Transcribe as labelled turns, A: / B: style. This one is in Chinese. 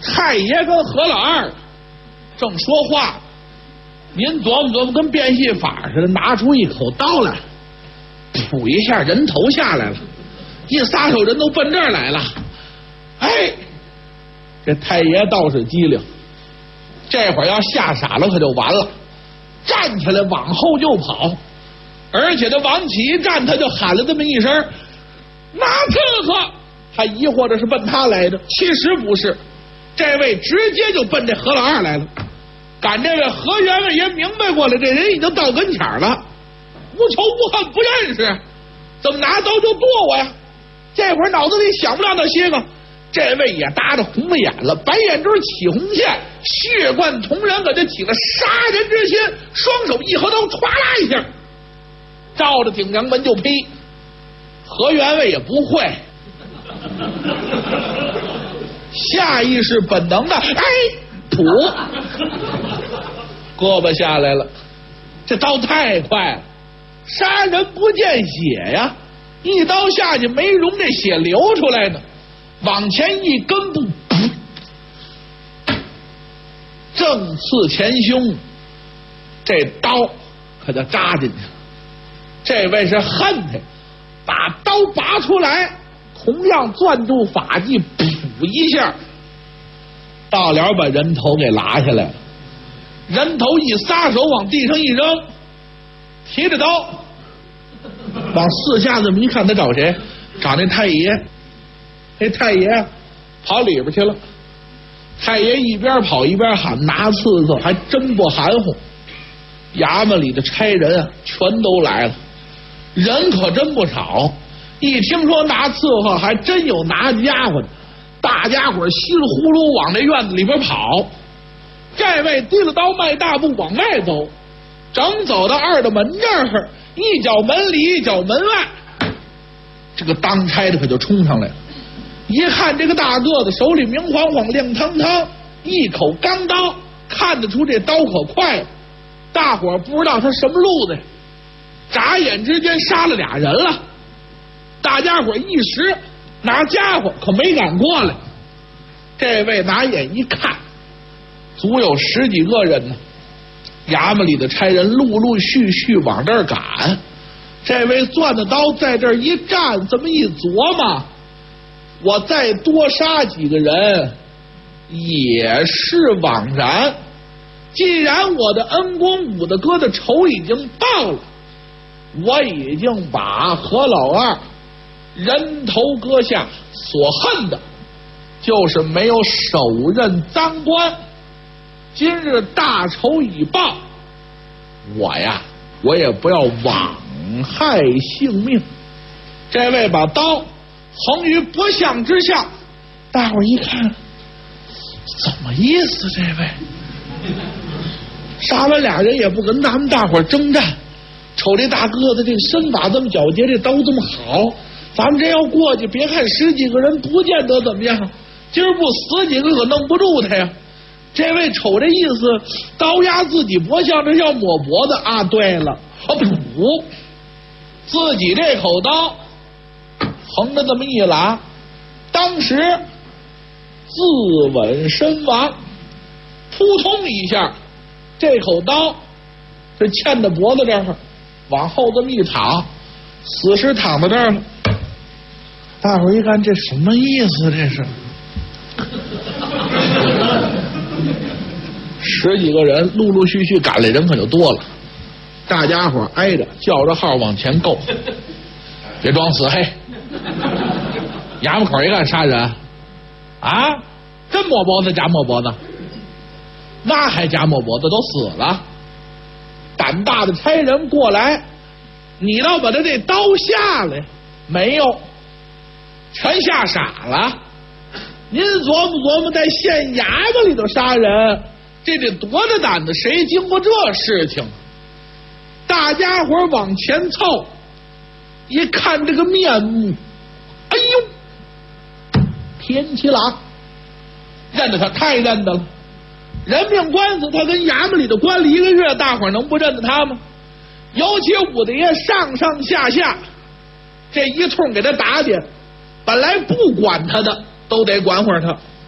A: 太爷跟何老二正说话，您琢磨跟变戏法似的，拿出一口刀来，噗一下人头下来了，一撒手人都奔这儿来了。哎，这太爷倒是机灵，这会儿要吓傻了可就完了，站起来往后就跑，而且他往起一站，他就喊了这么一声拿刺客，还疑惑着是奔他来的，其实不是，这位直接就奔这何老二来了。赶这位何员外爷明白过来，这人已经到跟前了，无仇无恨不认识，怎么拿刀就剁我呀？这会儿脑子里想不到那些个，这位也搭着红了眼了，白眼珠起红线，血贯瞳仁，可就起了杀人之心，双手一合刀，歘啦一下照着顶梁门就劈。何员外也不会，下意识本能的哎噗，胳膊下来了，这刀太快了，杀人不见血呀，一刀下去没容这血流出来呢，往前一根步，正刺前胸，这刀可就扎进去了。这位是恨他，把刀拔出来，同样攥住法器，噗一下，到了把人头给拉下来了。人头一撒手往地上一扔，提着刀往四下这么一看，他找谁？找那太爷。那太爷跑里边去了。太爷一边跑一边喊拿刺客，还真不含糊。衙门里的差人啊，全都来了，人可真不少。一听说拿刺客，还真有拿家伙的，大家伙稀里呼噜往这院子里边跑。这位提了刀迈大步往外走，正走到二的门这儿，一脚门里一脚门外，这个当差的可就冲上来了。一看这个大个子手里明晃晃亮堂堂，一口钢刀，看得出这刀可快，大伙不知道他什么路子，眨眼之间杀了俩人了。大家伙一时拿家伙可没敢过来，这位拿眼一看，足有10几个人呢。衙门里的差人陆陆续续往这儿赶，这位攥着刀在这儿一站，这么一琢磨，我再多杀几个人也是枉然。既然我的恩公武大哥的仇已经报了，我已经把何老二人头割下，所恨的就是没有手刃赃官。今日大仇已报，我也不要枉害性命。这位把刀横于脖项之下，大伙一看，怎么意思？这位杀完俩人也不跟咱们大伙征战，瞅这大个子这个身法这么矫捷，这刀这么好，咱们这要过去，别看10几个人不见得怎么样，今儿不死几个可弄不住他呀。这位瞅这意思，刀压自己脖项，这要抹脖子啊！对了，噗，自己这口刀横着这么一拉，当时自刎身亡。扑通一下，这口刀这嵌在脖子这儿，往后这么一躺，死尸躺在这儿了。大伙一看，这什么意思？这是10几个人陆陆续续赶来，人可就多了。大家伙挨着叫着号往前够，别装死黑。衙门口一看杀人啊，真摸脖子假摸脖子，那还假摸脖子，都死了。胆大的差人过来，你倒把他这刀下来，没有，全吓傻了。您琢磨琢磨，在县衙门里头杀人，这得多大胆子，谁经过这事情？大家伙往前凑，一看这个面目，哎呦，田七郎认得他，太认得了。人命官司，他跟衙门里的官离1个月，大伙能不认得他吗？尤其武大爷上上下下这一通给他打点，本来不管他的都得管会儿他。